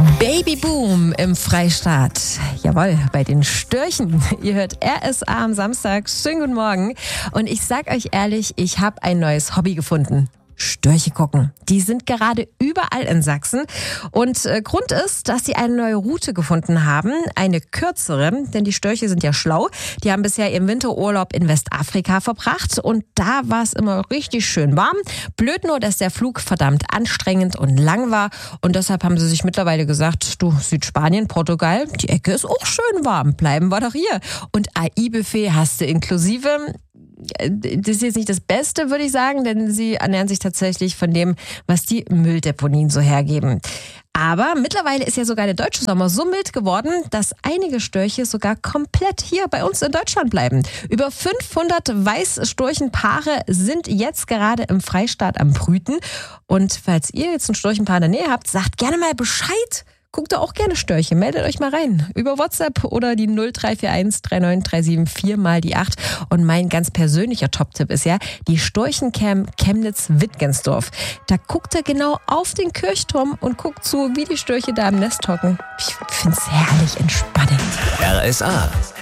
Babyboom im Freistaat. Jawohl, bei den Störchen. Ihr hört RSA am Samstag. Schönen guten Morgen. Und ich sag euch ehrlich, ich habe ein neues Hobby gefunden. Störche gucken. Die sind gerade überall in Sachsen. Und Grund ist, dass sie eine neue Route gefunden haben. Eine kürzere, denn die Störche sind ja schlau. Die haben bisher ihren Winterurlaub in Westafrika verbracht. Und da war es immer richtig schön warm. Blöd nur, dass der Flug verdammt anstrengend und lang war. Und deshalb haben sie sich mittlerweile gesagt, du, Südspanien, Portugal, die Ecke ist auch schön warm. Bleiben wir doch hier. Und AI-Buffet hast du inklusive. Das ist jetzt nicht das Beste, würde ich sagen, denn sie ernähren sich tatsächlich von dem, was die Mülldeponien so hergeben. Aber mittlerweile ist ja sogar der deutsche Sommer so mild geworden, dass einige Störche sogar komplett hier bei uns in Deutschland bleiben. Über 500 Weißstorchenpaare sind jetzt gerade im Freistaat am Brüten. Und falls ihr jetzt ein Storchenpaar in der Nähe habt, sagt gerne mal Bescheid. Guckt da auch gerne Störche. Meldet euch mal rein. Über WhatsApp oder die 0341 3937 4 mal die 8. Und mein ganz persönlicher Top-Tipp ist ja die Storchencamp Chemnitz-Wittgensdorf. Da guckt er genau auf den Kirchturm und guckt zu, wie die Störche da im Nest hocken. Ich finde es herrlich entspannend. RSA.